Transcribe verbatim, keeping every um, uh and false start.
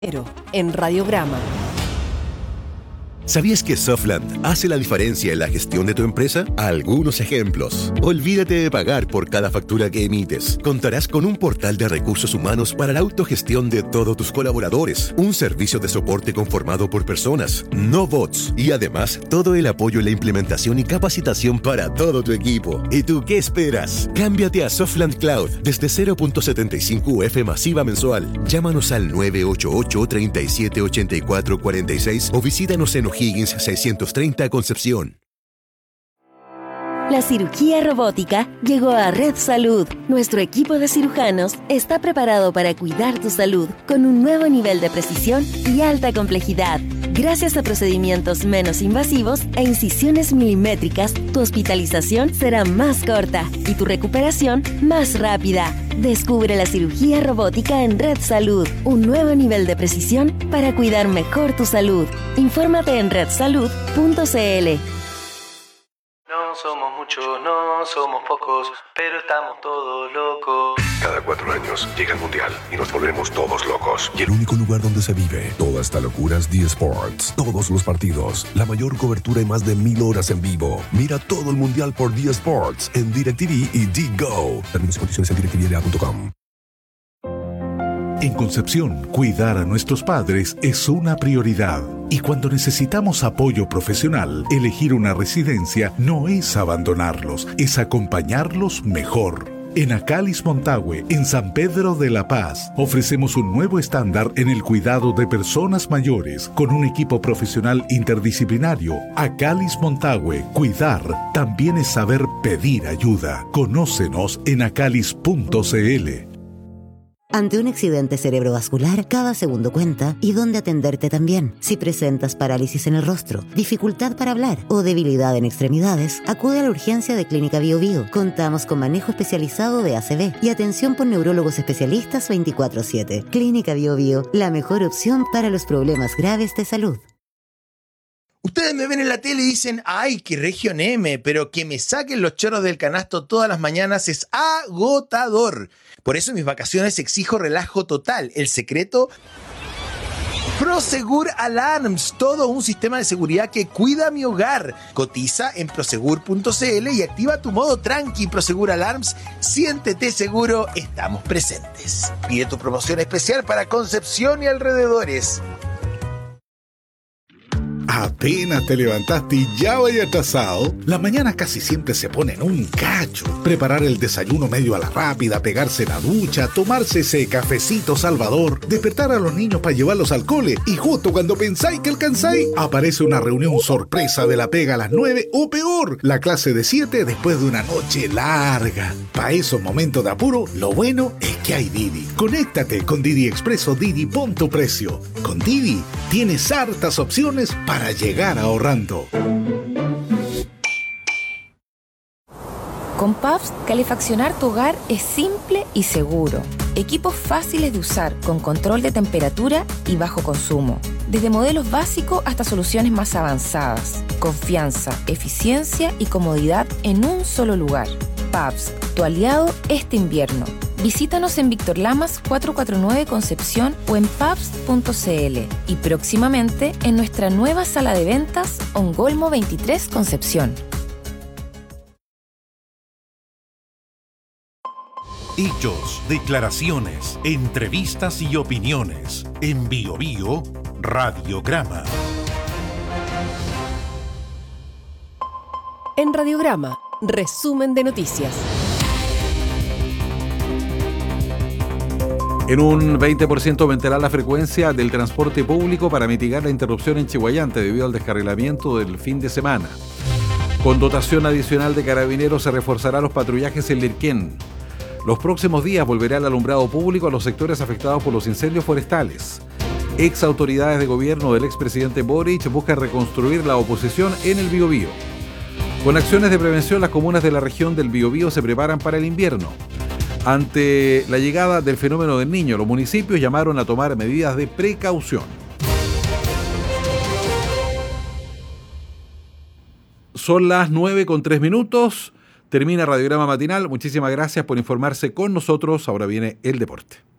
En Radiograma. ¿Sabías que Softland hace la diferencia en la gestión de tu empresa? Algunos ejemplos. Olvídate de pagar por cada factura que emites. Contarás con un portal de recursos humanos para la autogestión de todos tus colaboradores. Un servicio de soporte conformado por personas, no bots. Y además, todo el apoyo en la implementación y capacitación para todo tu equipo. ¿Y tú qué esperas? Cámbiate a Softland Cloud desde cero punto setenta y cinco U F masiva mensual. Llámanos al nueve ocho ocho, tres siete, ocho cuatro cuatro seis o visítanos en O'Higgins seiscientos treinta Concepción. La cirugía robótica llegó a Red Salud. Nuestro equipo de cirujanos está preparado para cuidar tu salud con un nuevo nivel de precisión y alta complejidad. Gracias a procedimientos menos invasivos e incisiones milimétricas, tu hospitalización será más corta y tu recuperación más rápida. Descubre la cirugía robótica en Red Salud, un nuevo nivel de precisión para cuidar mejor tu salud. Infórmate en red salud punto c l. No somos muchos, no somos pocos, pero estamos todos locos. Cada cuatro años llega el Mundial y nos volvemos todos locos. Y el único lugar donde se vive toda esta locura es D Sports. Todos los partidos, la mayor cobertura y más de mil horas en vivo. Mira todo el Mundial por D Sports en DirecTV y D-Go. Términos y condiciones en direct t v l a punto com. En Concepción, cuidar a nuestros padres es una prioridad. Y cuando necesitamos apoyo profesional, elegir una residencia no es abandonarlos, es acompañarlos mejor. En Acalis Montague, en San Pedro de la Paz, ofrecemos un nuevo estándar en el cuidado de personas mayores con un equipo profesional interdisciplinario. Acalis Montague, cuidar también es saber pedir ayuda. Conócenos en acalis punto c l. Ante un accidente cerebrovascular, cada segundo cuenta y dónde atenderte también. Si presentas parálisis en el rostro, dificultad para hablar o debilidad en extremidades, acude a la urgencia de Clínica Bio Bio. Contamos con manejo especializado de A C V y atención por neurólogos especialistas veinticuatro siete. Clínica Bio Bio, la mejor opción para los problemas graves de salud. Ustedes me ven en la tele y dicen, ay, qué región M, pero que me saquen los chorros del canasto todas las mañanas es agotador. Por eso en mis vacaciones exijo relajo total. El secreto, Prosegur Alarms, todo un sistema de seguridad que cuida mi hogar. Cotiza en prosegur punto c l y activa tu modo tranqui. Prosegur Alarms, siéntete seguro, estamos presentes. Pide tu promoción especial para Concepción y alrededores. Apenas te levantaste y ya vaya atrasado. Las mañanas casi siempre se ponen un cacho. Preparar el desayuno medio a la rápida, pegarse la ducha, tomarse ese cafecito salvador, despertar a los niños para llevarlos al cole y justo cuando pensáis que alcanzáis, aparece una reunión sorpresa de la pega a las nueve o peor, la clase de siete después de una noche larga. Para esos momentos de apuro, lo bueno es que hay Didi. Conéctate con Didi Expreso Didi, pon tu precio. Con Didi tienes hartas opciones para Para llegar ahorrando. Con Pabst, calefaccionar tu hogar es simple y seguro. Equipos fáciles de usar, con control de temperatura y bajo consumo. Desde modelos básicos hasta soluciones más avanzadas. Confianza, eficiencia y comodidad en un solo lugar. Pabst, tu aliado este invierno. Visítanos en Víctor Lamas cuatrocientos cuarenta y nueve Concepción o en pabst punto c l y próximamente en nuestra nueva sala de ventas Ongolmo veintitrés Concepción. Hechos, declaraciones, entrevistas y opiniones. En Bio Bio, Radiograma. En Radiograma, resumen de noticias. En un veinte por ciento aumentará la frecuencia del transporte público para mitigar la interrupción en Chihuayante debido al descarrilamiento del fin de semana. Con dotación adicional de carabineros se reforzará los patrullajes en Lirquén. Los próximos días volverá el alumbrado público a los sectores afectados por los incendios forestales. Ex autoridades de gobierno del expresidente Boric buscan reconstruir la oposición en el Biobío. Con acciones de prevención, las comunas de la región del Biobío se preparan para el invierno. Ante la llegada del fenómeno del Niño, los municipios llamaron a tomar medidas de precaución. Son las nueve con tres minutos. Termina Radiograma Matinal. Muchísimas gracias por informarse con nosotros. Ahora viene el deporte.